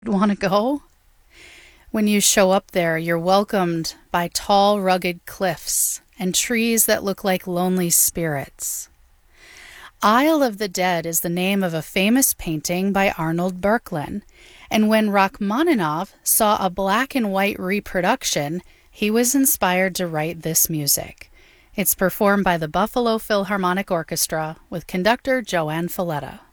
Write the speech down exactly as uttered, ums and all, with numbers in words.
Want to go? When you show up there, you're welcomed by tall, rugged cliffs and trees that look like lonely spirits. Isle of the Dead is the name of a famous painting by Arnold Berkelin, and when Rachmaninoff saw a black and white reproduction, he was inspired to write this music. It's performed by the Buffalo Philharmonic Orchestra with conductor Joanne Falletta.